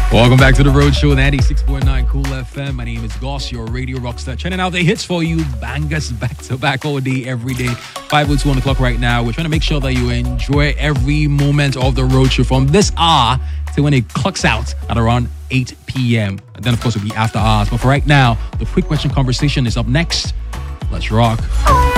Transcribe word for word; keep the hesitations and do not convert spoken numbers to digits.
Welcome back to the Road Show, ninety-six point nine Cool F M. My name is Goss, your radio rockstar. Churning out the hits for you, bangers back to back all day, every day. five oh two on the clock right now. We're trying to make sure that you enjoy every moment of the Road Show from this hour to when it clocks out at around eight p.m. And then, of course, it'll be after hours. But for right now, the quick question conversation is up next. Let's rock.